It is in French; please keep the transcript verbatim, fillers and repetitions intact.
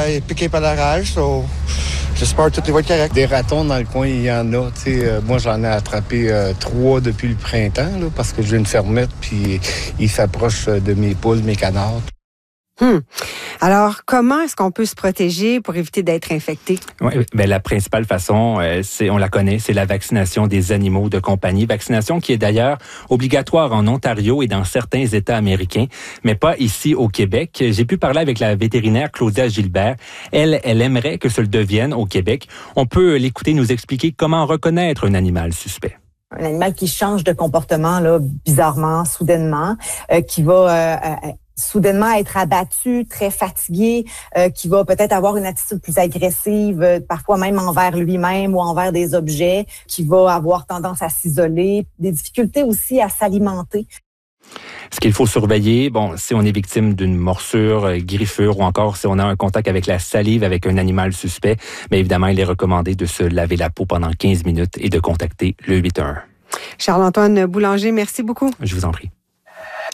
est piqué par la rage. So, j'espère que tout va être correct. Des ratons dans le coin, il y en a. Euh, moi, j'en ai attrapé euh, trois depuis le printemps là, parce que j'ai une fermette puis ils s'approchent de mes poules, mes canards. Hum. Alors, comment est-ce qu'on peut se protéger pour éviter d'être infecté? Oui, ben la principale façon, euh, c'est, on la connaît, c'est la vaccination des animaux de compagnie. Vaccination qui est d'ailleurs obligatoire en Ontario et dans certains États américains, mais pas ici au Québec. J'ai pu parler avec la vétérinaire Claudia Gilbert. Elle, elle aimerait que ce le devienne au Québec. On peut l'écouter nous expliquer comment reconnaître un animal suspect. Un animal qui change de comportement là, bizarrement, soudainement, euh, qui va... Euh, euh, soudainement être abattu, très fatigué, euh, qui va peut-être avoir une attitude plus agressive, euh, parfois même envers lui-même ou envers des objets, qui va avoir tendance à s'isoler, des difficultés aussi à s'alimenter. Ce qu'il faut surveiller, bon, si on est victime d'une morsure, euh, griffure ou encore si on a un contact avec la salive avec un animal suspect, bien évidemment, il est recommandé de se laver la peau pendant quinze minutes et de contacter le huit un un. Charles-Antoine Boulanger, merci beaucoup. Je vous en prie.